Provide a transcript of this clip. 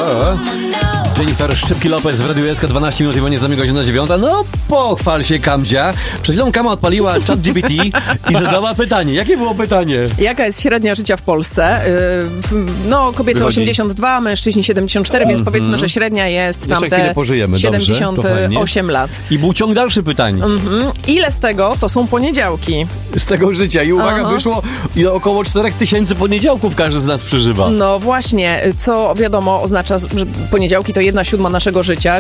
Jennifer Szybki Lopez w Radiu SK 12 minut i będzie za mnie godzina 9. No pochwal się, Kamdzia. Przed chwilą Kama odpaliła ChatGPT i zadała pytanie. Jakie było pytanie? Jaka jest średnia życia w Polsce? No, kobiety Wychodzi 82, mężczyźni 74, więc powiedzmy, że średnia jest Jeszcze chwilę tamte pożyjemy, dobrze, to 78 lat. I był ciąg dalszy pytań. Ile z tego to są poniedziałki? Z tego życia. I uwaga, Aha. wyszło ile około 4000 poniedziałków każdy z nas przeżywa. No właśnie, co wiadomo oznacza, że poniedziałki to 1/7 naszego życia,